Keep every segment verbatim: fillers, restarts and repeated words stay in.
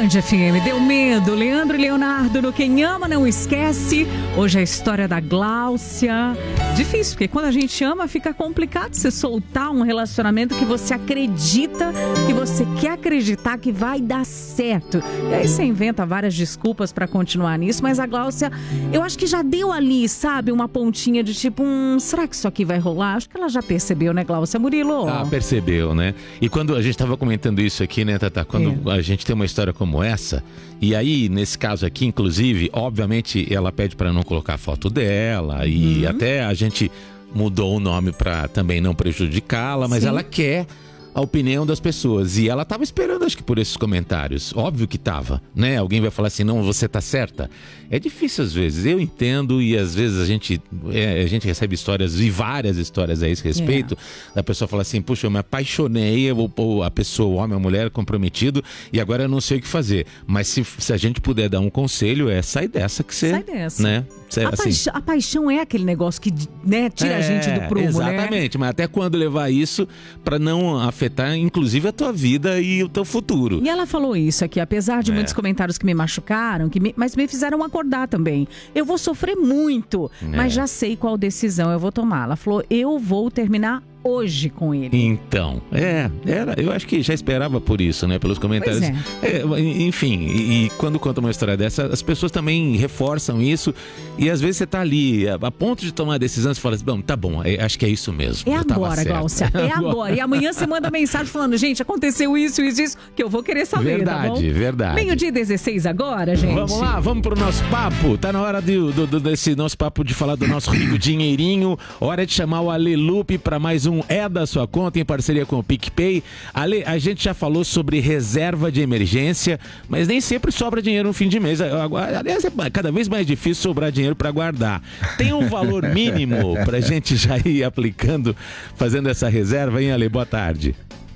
Band F M, deu medo. Leandro e Leonardo no Quem Ama Não Esquece. Hoje é a história da Gláucia. Difícil, porque quando a gente ama fica complicado você soltar um relacionamento que você acredita, que você quer acreditar que vai dar certo. E aí você inventa várias desculpas pra continuar nisso, mas a Gláucia, eu acho que já deu ali, sabe, uma pontinha de tipo, hum, será que isso aqui vai rolar? Acho que ela já percebeu, né, Gláucia Murilo? Ah, percebeu, né? E quando a gente tava comentando isso aqui, né, Tata? Quando é. a gente tem uma história como essa, e aí, nesse caso aqui, inclusive, obviamente, ela pede pra não colocar a foto dela, e uhum. até a gente mudou o nome pra também não prejudicá-la, mas Sim. ela quer a opinião das pessoas. E ela tava esperando, acho que por esses comentários. Óbvio que tava, né? Alguém vai falar assim, não, você tá certa. É difícil às vezes, eu entendo, e às vezes a gente, é, a gente recebe histórias, e várias histórias a esse respeito, é. da pessoa falar assim, puxa, eu me apaixonei, eu, ou a pessoa, o homem, a mulher, comprometido, e agora eu não sei o que fazer. Mas se, se a gente puder dar um conselho, é sai dessa que você... Sai dessa. Né? Cê, a, assim, paixão, a paixão é aquele negócio que, né, tira é, a gente do prumo, exatamente, né? Mas até quando levar isso para não afetar, inclusive, a tua vida e o teu futuro. E ela falou isso aqui, apesar de é. muitos comentários que me machucaram, que me, mas me fizeram acordar também. Eu vou sofrer muito, é. mas já sei qual decisão eu vou tomar. Ela falou, eu vou terminar hoje com ele. Então, é, era, eu acho que já esperava por isso, né, pelos comentários. É. É, enfim, e, e quando conta uma história dessa, as pessoas também reforçam isso, e às vezes você tá ali, a, a ponto de tomar a decisão, você fala assim, bom, tá bom, é, acho que é isso mesmo. É agora, Gláucia, é agora. E amanhã você manda mensagem falando, gente, aconteceu isso, isso, isso, que eu vou querer saber, verdade, tá bom? Verdade, meio-dia dezesseis agora, gente. Vamos lá, vamos pro nosso papo. Tá na hora de, do, do, desse nosso papo de falar do nosso rico dinheirinho. Hora de chamar o Ale Lupe para mais um É da Sua Conta, em parceria com o PicPay. Ale, a gente já falou sobre reserva de emergência, mas nem sempre sobra dinheiro no fim de mês. Aliás, é cada vez mais difícil sobrar dinheiro para guardar. Tem um valor mínimo pra gente já ir aplicando, fazendo essa reserva, hein, Ale? Boa tarde.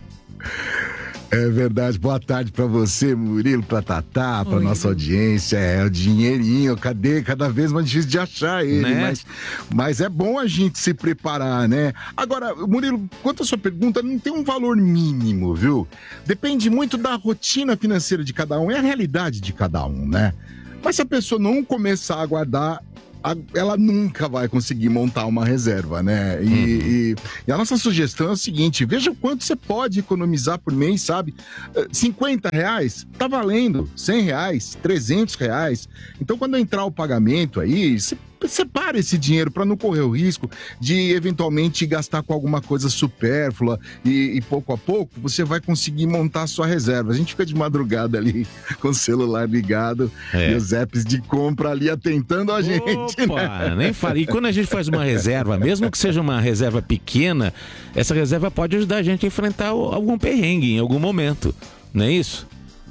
É verdade, boa tarde pra você, Murilo, pra Tatá, pra Oi. nossa audiência. É o dinheirinho, cadê? Cada vez mais difícil de achar ele, né? mas, mas é bom a gente se preparar, né? Agora, Murilo, quanto à sua pergunta, não tem um valor mínimo, viu? Depende muito da rotina financeira de cada um, é a realidade de cada um, né? Mas se a pessoa não começar a guardar, ela nunca vai conseguir montar uma reserva, né? E, uhum. e, e a nossa sugestão é o seguinte, veja o quanto você pode economizar por mês, sabe? cinquenta reais, tá valendo. cem reais, trezentos reais. Então, quando entrar o pagamento aí, você separa esse dinheiro para não correr o risco de eventualmente gastar com alguma coisa supérflua e, e pouco a pouco você vai conseguir montar a sua reserva. A gente fica de madrugada ali com o celular ligado é. e os apps de compra ali atentando a gente. Opa, né? nem fala. E quando a gente faz uma reserva, mesmo que seja uma reserva pequena, essa reserva pode ajudar a gente a enfrentar algum perrengue em algum momento, não é isso?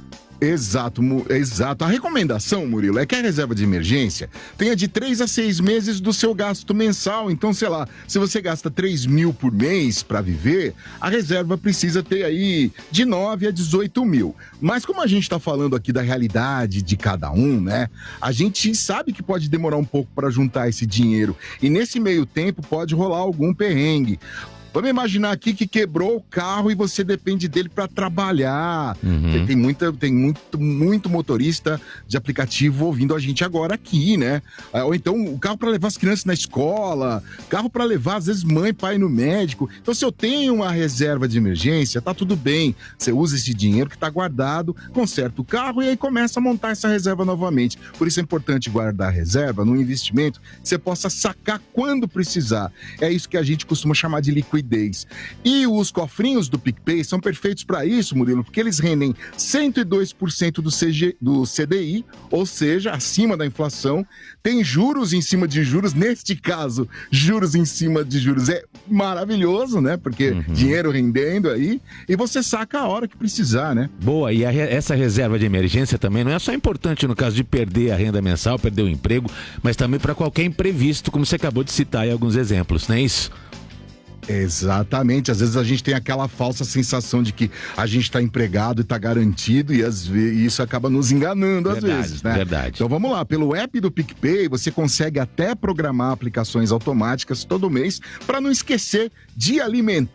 Exato, exato. A recomendação, Murilo, é que a reserva de emergência tenha de três a seis meses do seu gasto mensal. Então, sei lá, se você gasta três mil por mês para viver, a reserva precisa ter aí de nove a dezoito mil. Mas como a gente está falando aqui da realidade de cada um, né? A gente sabe que pode demorar um pouco para juntar esse dinheiro. E nesse meio tempo pode rolar algum perrengue. Vamos imaginar aqui que quebrou o carro e você depende dele para trabalhar. Uhum. Tem, muita, tem muito, muito motorista de aplicativo ouvindo a gente agora aqui, né? Ou então o carro para levar as crianças na escola, carro para levar, às vezes, mãe, pai no médico. Então, se eu tenho uma reserva de emergência, tá tudo bem. Você usa esse dinheiro que tá guardado, conserta o carro e aí começa a montar essa reserva novamente. Por isso é importante guardar a reserva num investimento que você possa sacar quando precisar. É isso que a gente costuma chamar de liquidez. E os cofrinhos do PicPay são perfeitos para isso, Murilo, porque eles rendem cento e dois por cento do, C G, do C D I, ou seja, acima da inflação. Tem juros em cima de juros, neste caso, juros em cima de juros. É maravilhoso, né? Porque uhum. dinheiro rendendo aí, e você saca a hora que precisar, né? Boa, e a, essa reserva de emergência também não é só importante no caso de perder a renda mensal, perder o emprego, mas também para qualquer imprevisto, como você acabou de citar aí alguns exemplos, não é isso? Exatamente, às vezes a gente tem aquela falsa sensação de que a gente está empregado e está garantido e, às vezes, e isso acaba nos enganando às verdade, vezes, né? Verdade. Então vamos lá, pelo app do PicPay você consegue até programar aplicações automáticas todo mês para não esquecer de alimentar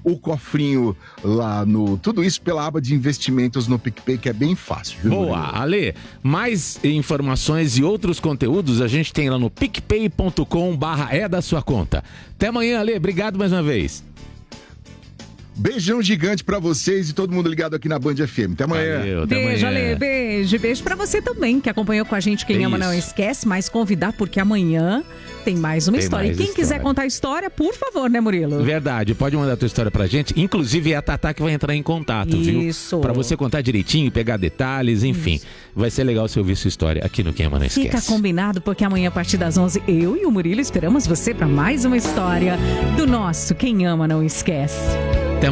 o cofrinho lá no... Tudo isso pela aba de investimentos no PicPay, que é bem fácil. Viu, Boa, Murilo? Ale, mais informações e outros conteúdos a gente tem lá no picpay ponto com barra é da sua conta. Até amanhã, Ale, obrigado mais uma vez. Beijão gigante pra vocês e todo mundo ligado aqui na Band F M. Até amanhã. Valeu, até Beijo, amanhã. Ale, beijo. Beijo pra você também, que acompanhou com a gente. Quem É ama isso. não esquece, mas convidar, porque amanhã tem mais uma Tem história. mais E quem história. quiser contar a história, por favor, né, Murilo? Verdade, pode mandar a tua história pra gente. Inclusive é a Tatá que vai entrar em contato, viu? Isso. Pra você contar direitinho, pegar detalhes, enfim. Isso. Vai ser legal você ouvir sua história aqui no Quem Ama Não Esquece. Fica combinado, porque amanhã, a partir das onze, eu e o Murilo esperamos você pra mais uma história do nosso Quem Ama Não Esquece.